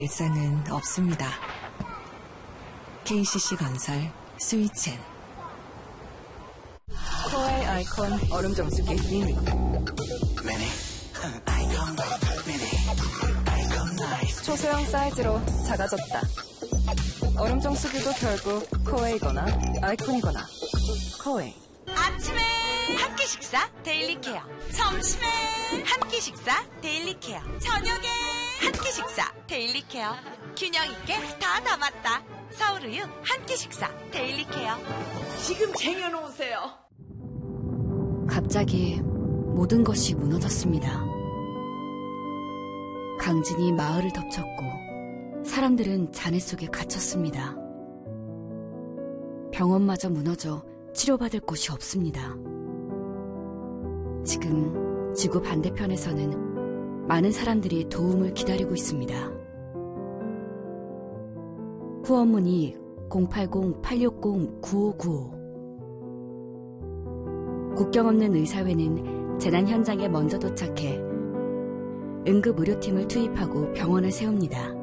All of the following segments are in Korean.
일상은 없습니다. KCC건설 스위첸. 코웨이 아이콘 얼음 정수기 미니. 초소형 사이즈로 작아졌다. 얼음 정수기도 결국 코웨이거나 아이콘이거나. 코웨이. 아침에 한 끼 식사 데일리 케어. 점심에 한 끼 식사 데일리 케어. 저녁에 한 끼 식사 데일리 케어. 균형 있게 다 담았다. 서울우유 한 끼 식사 데일리 케어. 지금 쟁여놓으세요. 갑자기 모든 것이 무너졌습니다. 강진이 마을을 덮쳤고 사람들은 잔해 속에 갇혔습니다. 병원마저 무너져 치료받을 곳이 없습니다. 지금 지구 반대편에서는 많은 사람들이 도움을 기다리고 있습니다. 후원문의 080-860-9595. 국경 없는 의사회는 재난 현장에 먼저 도착해 응급의료팀을 투입하고 병원을 세웁니다.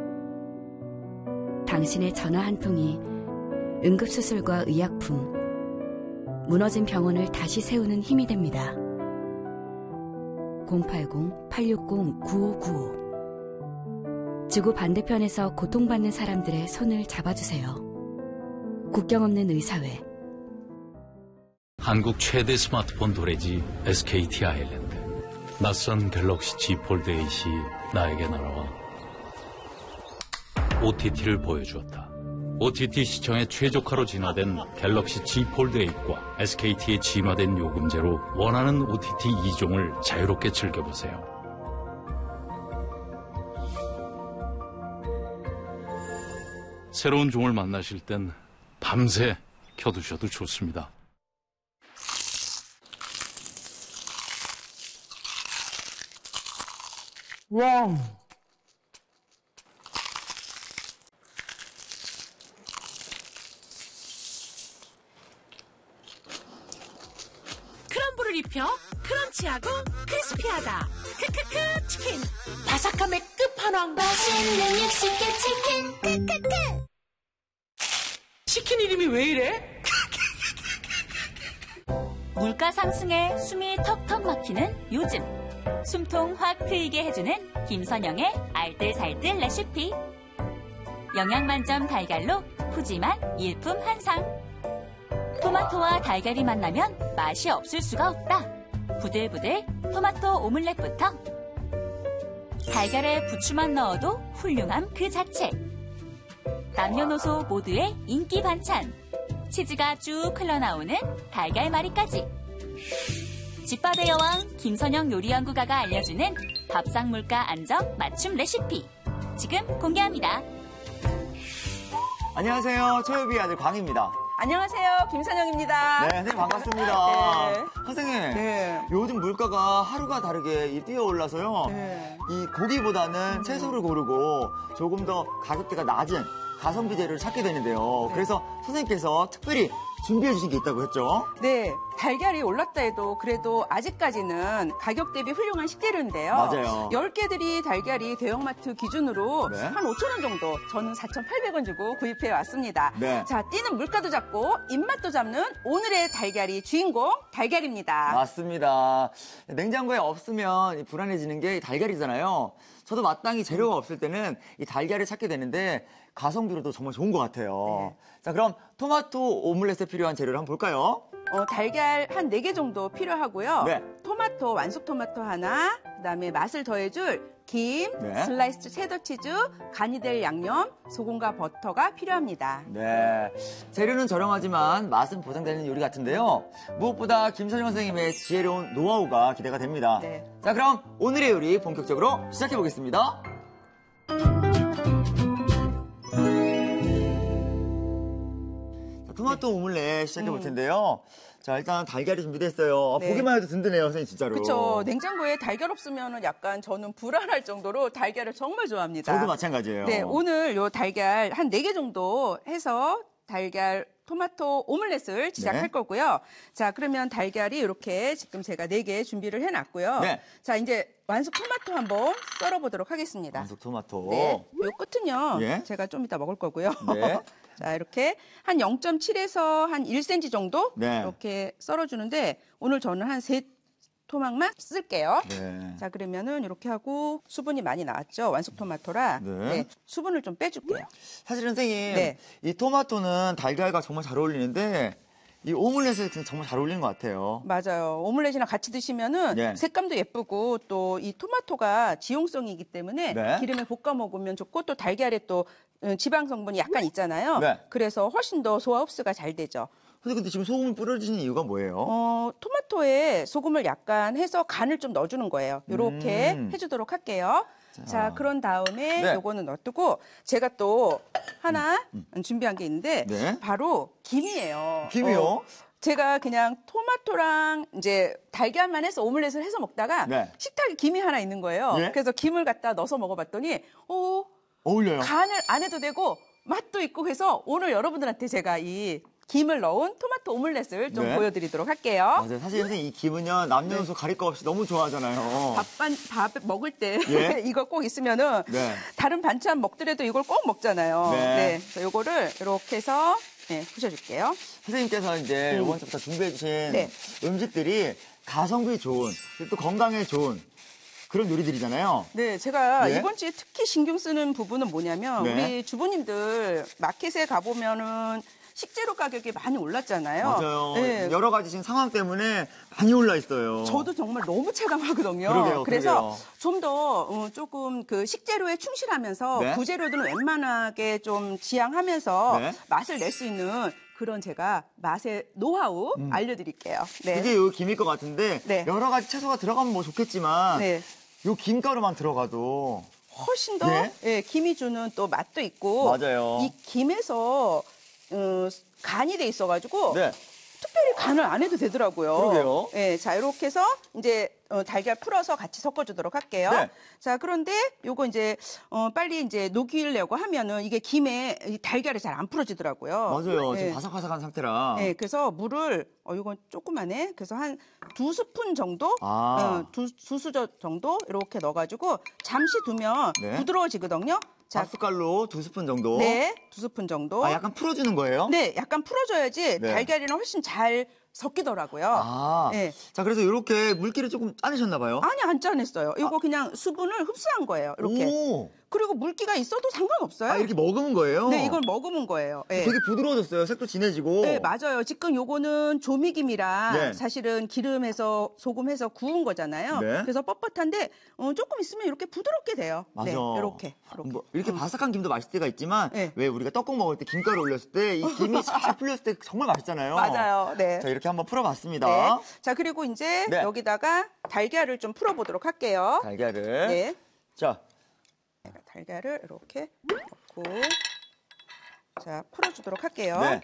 당신의 전화 한 통이 응급수술과 의약품, 무너진 병원을 다시 세우는 힘이 됩니다. 080-860-9595. 지구 반대편에서 고통받는 사람들의 손을 잡아주세요. 국경 없는 의사회. 한국 최대 스마트폰 도래지 SKT 아일랜드. 낯선 갤럭시 Z 폴드 8이 나에게 날아와 OTT를 보여주었다. OTT 시청의 최적화로 진화된 갤럭시 Z 폴드 8과 SKT의 진화된 요금제로 원하는 OTT 2종을 자유롭게 즐겨보세요. 새로운 종을 만나실 땐 밤새 켜두셔도 좋습니다. 와. 크럼블을 입혀 크런치하고 크리스피하다. 크크크 치킨. 바삭함의 끝판왕. 맛있는 육식계 치킨. 크크크. 치킨 이름이 왜 이래? 물가 상승에 숨이 턱턱 막히는 요즘. 숨통 확 트이게 해주는 김선영의 알뜰살뜰 레시피. 영양만점 달걀로 푸짐한 일품 한상. 토마토와 달걀이 만나면 맛이 없을 수가 없다. 부들부들 토마토 오믈렛부터 달걀에 부추만 넣어도 훌륭함 그 자체. 남녀노소 모두의 인기 반찬. 치즈가 쭉 흘러나오는 달걀말이까지. 집밥의 여왕 김선영 요리연구가가 알려주는 밥상 물가 안정 맞춤 레시피. 지금 공개합니다. 안녕하세요. 초엽이 아들 광입니다. 안녕하세요. 김선영입니다. 네, 선생님 반갑습니다. 네. 선생님, 네. 요즘 물가가 하루가 다르게 뛰어올라서요. 네. 이 고기보다는 채소를 고르고 조금 더 가격대가 낮은 가성비 재료를 찾게 되는데요. 그래서 선생님께서 특별히 준비해 주신 게 있다고 했죠? 네, 달걀이 올랐다 해도 그래도 아직까지는 가격 대비 훌륭한 식재료인데요. 맞아요. 10개들이 달걀이 대형마트 기준으로 네. 한 5,000원 정도, 저는 4,800원 주고 구입해 왔습니다. 네. 자, 뛰는 물가도 잡고 입맛도 잡는 오늘의 달걀이 주인공 달걀입니다. 맞습니다. 냉장고에 없으면 불안해지는 게 달걀이잖아요. 저도 마땅히 재료가 없을 때는 이 달걀을 찾게 되는데 가성비로도 정말 좋은 것 같아요. 네. 자, 그럼 토마토 오믈렛에 필요한 재료를 한번 볼까요? 달걀 한 4개 정도 필요하고요. 네. 토마토, 완숙 토마토 하나, 그다음에 맛을 더해줄 김, 네. 슬라이스 체더 치즈, 간이 될 양념, 소금과 버터가 필요합니다. 네. 재료는 저렴하지만 맛은 보장되는 요리 같은데요. 무엇보다 김선영 선생님의 지혜로운 노하우가 기대가 됩니다. 네. 자, 그럼 오늘의 요리 본격적으로 시작해 보겠습니다. 토마토 오믈렛 시작해 볼 텐데요. 자, 일단 달걀이 준비됐어요. 네. 보기만 해도 든든해요, 선생님, 진짜로. 그렇죠. 냉장고에 달걀 없으면 약간 저는 불안할 정도로 달걀을 정말 좋아합니다. 저도 마찬가지예요. 네, 오늘 요 달걀 한 4개 정도 해서 달걀 토마토 오믈렛을 시작할 네. 거고요. 자, 그러면 달걀이 이렇게 지금 제가 4개 준비를 해놨고요. 네. 자, 이제 완숙 토마토 한번 썰어보도록 하겠습니다. 완숙 토마토. 네. 요 끝은요. 예. 제가 좀 이따 먹을 거고요. 네. 자, 이렇게 한 0.7에서 한 1cm 정도 네. 이렇게 썰어주는데 오늘 저는 한 3토막만 쓸게요. 네. 자, 그러면은 이렇게 하고 수분이 많이 나왔죠. 완숙 토마토라. 네. 수분을 좀 빼줄게요. 사실은 선생님, 네. 이 토마토는 달걀과 정말 잘 어울리는데 이 오믈렛에 정말 잘 어울리는 것 같아요. 맞아요. 오믈렛이랑 같이 드시면은 네. 색감도 예쁘고 또 이 토마토가 지용성이기 때문에 네. 기름에 볶아 먹으면 좋고 또 달걀에 또 지방 성분이 약간 있잖아요. 네. 그래서 훨씬 더 소화 흡수가 잘 되죠. 선생님, 근데 지금 소금을 뿌려주시는 이유가 뭐예요? 토마토에 소금을 약간 해서 간을 좀 넣어주는 거예요. 이렇게 해주도록 할게요. 자, 그런 다음에 네. 요거는 놔두고 제가 또 하나 준비한 게 있는데 네. 바로 김이에요. 김이요? 제가 그냥 토마토랑 이제 달걀만 해서 오믈렛을 해서 먹다가 네. 식탁에 김이 하나 있는 거예요. 예? 그래서 김을 갖다 넣어서 먹어봤더니 어울려요. 간을 안 해도 되고 맛도 있고 해서 오늘 여러분들한테 제가 이 김을 넣은 토마토 오믈렛을 좀 네. 보여드리도록 할게요. 맞아요. 사실 선생님 이 김은요, 남녀노소 가릴 거 없이 너무 좋아하잖아요. 밥 먹을 때 예? 이거 꼭 있으면은 네. 다른 반찬 먹더라도 이걸 꼭 먹잖아요. 네. 그래서 요거를 이렇게 해서 부셔줄게요. 선생님께서 이제 이번 주부터 준비해주신 네. 음식들이 가성비 좋은, 그리고 또 건강에 좋은 그런 요리들이잖아요. 네, 제가 네. 이번 주에 특히 신경 쓰는 부분은 뭐냐면 네. 우리 주부님들 마켓에 가보면은 식재료 가격이 많이 올랐잖아요. 맞아요. 네. 여러 가지 지금 상황 때문에 많이 올라 있어요. 저도 정말 너무 체감하거든요. 그러게요, 그래서 그러게요. 좀 더 조금 그 식재료에 충실하면서 네. 부재료들은 웬만하게 좀 지양하면서 네. 맛을 낼 수 있는 그런 제가 맛의 노하우 알려드릴게요. 네. 그게 요 김일 것 같은데 네. 여러 가지 채소가 들어가면 뭐 좋겠지만 네. 요 김가루만 들어가도 훨씬 더 네. 예, 김이 주는 또 맛도 있고 맞아요. 이 김에서 간이 돼 있어가지고 네. 특별히 간을 안 해도 되더라고요. 그러게요. 예, 자 이렇게 해서 이제 달걀 풀어서 같이 섞어주도록 할게요. 네. 자 그런데 요거 이제 빨리 이제 녹이려고 하면은 이게 김에 이 달걀이 잘 안 풀어지더라고요. 맞아요. 예. 지금 바삭바삭한 상태라. 네, 그래서 물을 이건 조그만해. 그래서 한 2스푼 정도, 아. 두 수저 정도 이렇게 넣어가지고 잠시 두면 네. 부드러워지거든요. 자, 밥숟갈로 2스푼 정도. 네, 2스푼 정도. 아, 약간 풀어주는 거예요? 네, 약간 풀어줘야지 네. 달걀이랑 훨씬 잘 섞이더라고요. 아. 네. 자, 그래서 이렇게 물기를 조금 짜내셨나 봐요? 아니 안 짜냈어요. 이거 그냥 수분을 흡수한 거예요. 이렇게. 오. 그리고 물기가 있어도 상관없어요. 아, 이렇게 먹으면 거예요? 네, 이걸 먹으면 거예요. 네. 되게 부드러워졌어요. 색도 진해지고. 네, 맞아요. 지금 요거는 조미김이라 네. 사실은 기름에서 소금해서 구운 거잖아요. 네. 그래서 뻣뻣한데 조금 있으면 이렇게 부드럽게 돼요. 맞아. 네, 이렇게. 뭐 이렇게 바삭한 김도 맛있을 때가 있지만 네. 왜 우리가 떡국 먹을 때 김가루 올렸을 때 이 김이 잘 풀렸을 때 정말 맛있잖아요. 맞아요. 네. 자, 이렇게 한번 풀어봤습니다. 네. 자, 그리고 이제 네. 여기다가 달걀을 좀 풀어보도록 할게요. 달걀을. 네. 자, 달걀을 이렇게 넣고 자, 풀어주도록 할게요. 네.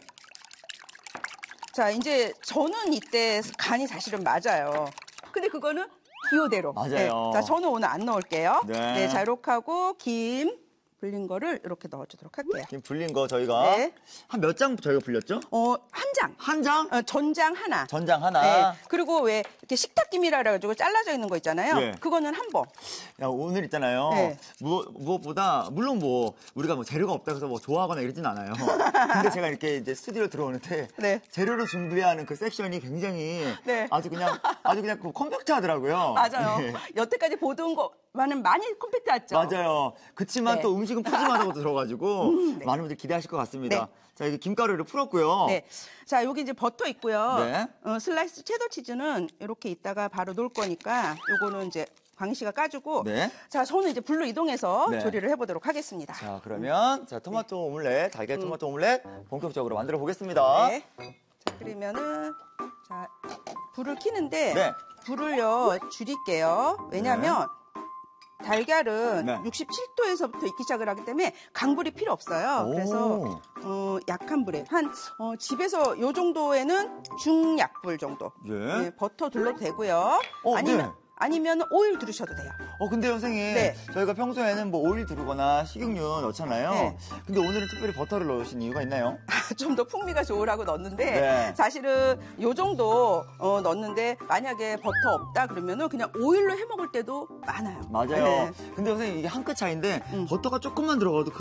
자, 이제 저는 이때 간이 사실은 맞아요. 근데 그거는 기호대로. 맞아요. 네. 자, 저는 오늘 안 넣을게요. 네. 자, 이렇게 하고 김 불린 거를 이렇게 넣어주도록 할게요. 김 불린 거 저희가 네. 한 몇 장 저희가 불렸죠? 한 장. 한 장? 전장 하나. 전장 하나. 네. 그리고 왜 이렇게 식탁김이라 그래가지고 잘라져 있는 거 있잖아요. 네. 그거는 한 번. 야, 오늘 있잖아요. 네. 무엇보다 물론 뭐 우리가 뭐 재료가 없다고 해서 뭐 좋아하거나 이러진 않아요. 근데 제가 이렇게 이제 스튜디오 들어오는데 네. 재료를 준비하는 그 섹션이 굉장히 네. 아주 그냥 그 컴팩트하더라고요. 맞아요. 네. 여태까지 보던 거만은 많이 컴팩트했죠. 맞아요. 그치만 네. 또 음식은 푸짐하다고 들어가지고 네. 많은 분들이 기대하실 것 같습니다. 네. 자, 이게 김가루를 풀었고요. 네. 자, 여기 이제 버터 있고요. 네. 슬라이스 체더 치즈는 이렇게 있다가 바로 놓을 거니까 요거는 이제 광희 씨가 까주고. 네. 자, 저는 이제 불로 이동해서 네. 조리를 해보도록 하겠습니다. 자, 그러면 자, 토마토 오믈렛, 달걀 토마토 오믈렛 본격적으로 만들어 보겠습니다. 네. 자, 그러면은 자, 불을 켜는데 네. 불을요 줄일게요. 왜냐면 달걀은 네. 67도에서부터 익기 시작을 하기 때문에 강불이 필요 없어요. 오. 그래서 약한 불에 집에서 요 정도에는 중약불 정도. 네. 네, 버터 둘러도 되고요. 네. 아니면 오일 두르셔도 돼요. 근데 선생님, 네. 저희가 평소에는 뭐 오일 두르거나 식용유 넣잖아요. 네. 근데 오늘은 특별히 버터를 넣으신 이유가 있나요? 좀 더 풍미가 좋으라고 넣었는데 네. 사실은 요 정도 넣었는데 만약에 버터 없다 그러면은 그냥 오일로 해 먹을 때도 많아요. 맞아요. 네. 근데 선생님 이게 한 끗 차이인데 버터가 조금만 들어가도